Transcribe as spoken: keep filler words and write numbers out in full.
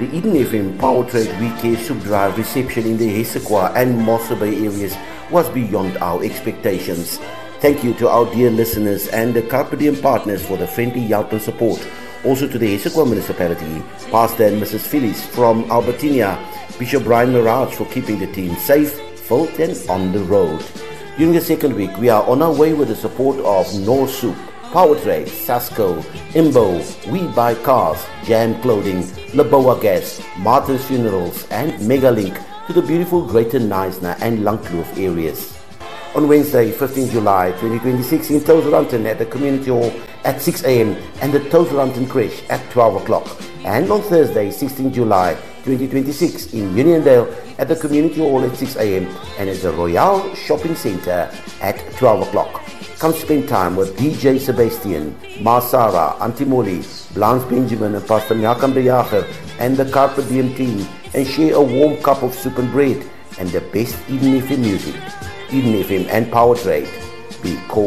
The Eden F M Power Trade Weekend Soup Drive reception in the Hessequa and Mossel Bay areas was beyond our expectations. Thank you to our dear listeners and the Carpe Diem partners for the friendly help and support. Also to the Hessequa municipality, Pastor and Missus Phyllis from Albertina, Bishop Brian Mirage for keeping the team safe, filled and on the road. During the second week, we are on our way with the support of North Soup, Power Trade, Sasco, Imbo, We Buy Cars, Jam Clothing, Laboa Gas, Martin's Funerals and Megalink to the beautiful Greater Knysna and Langkloof areas. On Wednesday, fifteenth July twenty twenty-six in Touwsrivier at the Community Hall at six a.m. and the Touwsrivier Creche at twelve o'clock. And on Thursday, sixteenth July twenty twenty-six in Uniondale at the Community Hall at six a.m. and at the Royale Shopping Centre at twelve o'clock. Come spend time with D J Sebastian, Marsara, Auntie Molly, Blanche Benjamin and Pastor Malcolm de Jager and the Carpe Diem team and share a warm cup of soup and bread and the best Eden F M music. Eden F M and Power Trade. Be called